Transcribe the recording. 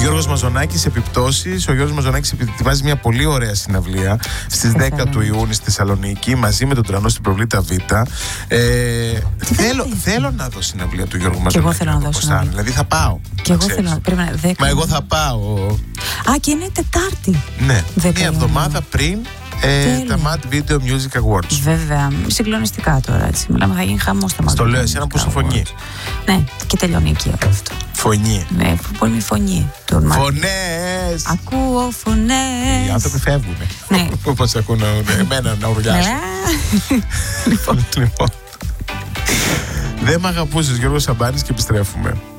Γιώργος Μαζονάκης, επιπτώσεις. Ο Γιώργος Μαζονάκης ετοιμάζει μια πολύ ωραία συναυλία στις 10 του Ιούνιου στη Θεσσαλονίκη μαζί με τον Τρανό στην Προβλήτα Β. Θέλω να δω συναυλία του Γιώργου Μαζονάκη. Και εγώ θέλω να δω συναυλία. Δηλαδή θα πάω. Και εγώ θέλω να δω. Μα εγώ θα πάω. Α, και είναι Τετάρτη. Ναι, μια εβδομάδα πριν τα Mad Video Music Awards. Βέβαια, συγκλονιστικά τώρα έτσι. Μιλάμε, θα γίνει χαμός τα Mad Video. Στο λέω εσένα που σου φωνεί. Ναι, και τελειώνει εκεί αυτό. Φωνή. Ναι, πολύ φωνή. Φωνές! Ακούω φωνές. Οι άνθρωποι φεύγουν. Ναι. Όπως ακούνε εμένα να ουρλιάσουν. Λοιπόν. Δεν μ' αγαπούσες, Γιώργος Σαμπάνης, και επιστρέφουμε.